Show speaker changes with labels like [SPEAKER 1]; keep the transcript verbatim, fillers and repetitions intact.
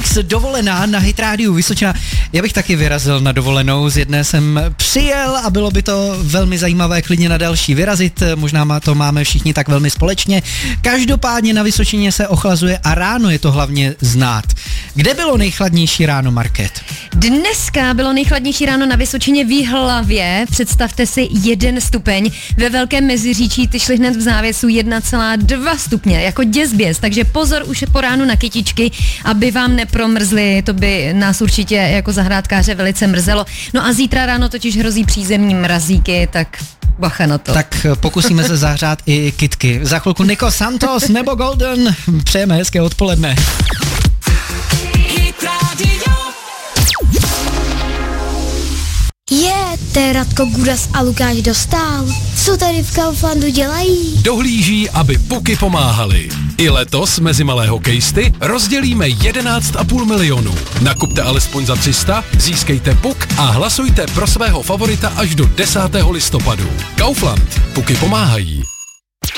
[SPEAKER 1] Mix, dovolená na Hit Rádiu Vysočina. Já bych taky vyrazil na dovolenou, z jedné jsem přijel a bylo by to velmi zajímavé klidně na další vyrazit, možná má to máme všichni tak velmi společně. Každopádně na Vysočině se ochlazuje a ráno je to hlavně znát. Kde bylo nejchladnější ráno, Market?
[SPEAKER 2] Dneska bylo nejchladnější ráno na Vysočině v Jihlavě, představte si jeden stupeň, ve Velkém Meziříčí ty šli hned v závěsu jedna celá dva stupně, jako děsběs, takže pozor už po ránu na kytičky, aby vám nepromrzly, to by nás určitě jako zahrádkáře velice mrzelo. No a zítra ráno totiž hrozí přízemní mrazíky, tak bacha na to.
[SPEAKER 1] Tak pokusíme se zahřát i kytky. Za chvilku Nico Santos nebo Golden, přejeme hezké odpoledne.
[SPEAKER 3] Je, to je Radko Gudas a Lukáš Dostál. Co tady v Kauflandu dělají?
[SPEAKER 4] Dohlíží, aby puky pomáhaly. I letos mezi malé hokejisty rozdělíme jedenáct a půl milionu. Nakupte alespoň za tři sta, získejte puk a hlasujte pro svého favorita až do desátého listopadu. Kaufland. Puky pomáhají.